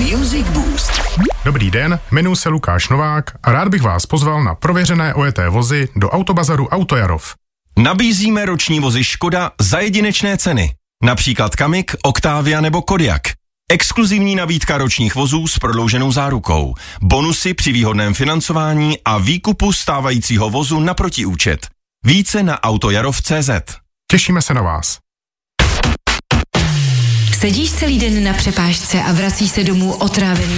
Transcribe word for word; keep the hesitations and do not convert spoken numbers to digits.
Music Boost. Dobrý den, jmenuji se Lukáš Novák a rád bych vás pozval na prověřené ojeté vozy do Autobazaru Autojarov. Nabízíme roční vozy Škoda za jedinečné ceny. Například Kamiq, Octavia nebo Kodiaq. Exkluzivní nabídka ročních vozů s prodlouženou zárukou. Bonusy při výhodném financování a výkupu stávajícího vozu na protiúčet. Více na autojarov tečka cé zet. Těšíme se na vás. Sedíš celý den na přepážce a vracíš se domů otrávený